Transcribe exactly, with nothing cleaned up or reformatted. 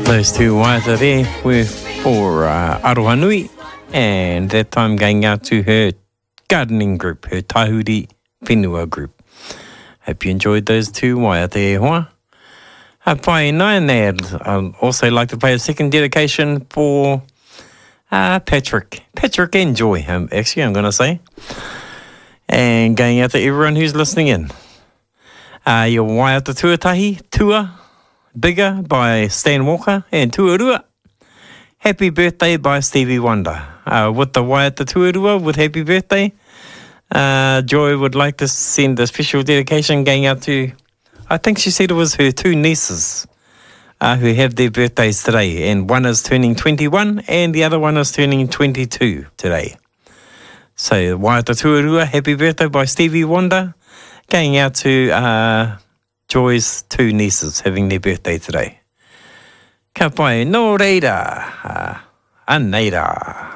Those two waiata there were for uh, Aroha Nui, and that time going out to her gardening group, her Tahuri Whenua group. Hope you enjoyed those two waiata e hoa. Uh, pai nai, and I'd also like to play a second dedication for uh, Patrick. Patrick and Joy, um, actually, I'm going to say. And going out to everyone who's listening in. Uh, your waiata tuatahi, tua, Bigger by Stan Walker, and Tuarua. Happy Birthday by Stevie Wonder. Uh, with the waiata Tuarua, with Happy Birthday, uh, Joy would like to send a special dedication going out to, I think she said it was her two nieces uh, who have their birthdays today, and one is turning twenty-one and the other one is turning twenty-two today. So waiata Tuarua, Happy Birthday by Stevie Wonder, going out to uh, Joy's two nieces having their birthday today. Ka pai, no reira, uh, aneira.